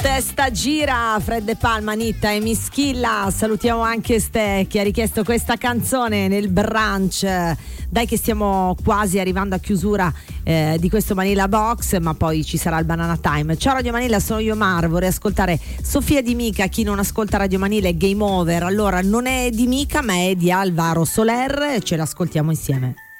Testa gira, Fred De Palma, Nitta e Mischilla. Salutiamo anche Ste che ha richiesto questa canzone nel brunch. Dai che stiamo quasi arrivando a chiusura di questo Manila Box, ma poi ci sarà il Banana Time. Ciao Radio Manila, sono io Mar, vorrei ascoltare Sofia Di Mica. Chi non ascolta Radio Manila è game over. Allora non è di Mica ma è di Alvaro Soler, ce l'ascoltiamo insieme.